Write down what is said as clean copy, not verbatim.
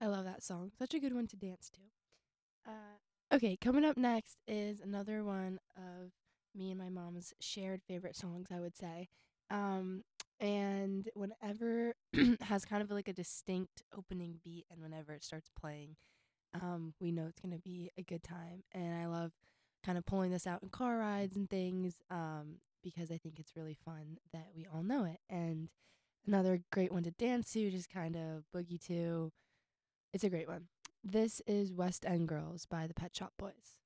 I love that song. Such a good one to dance to. Okay, coming up next is another one of me and my mom's shared favorite songs, I would say. Um, and whenever has kind of like a distinct opening beat, and whenever it starts playing, we know it's gonna be a good time. And I love kind of pulling this out in car rides and things, because I think it's really fun that we all know it. And another great one to dance to, just kind of boogie to. It's a great one. This is West End Girls by the Pet Shop Boys.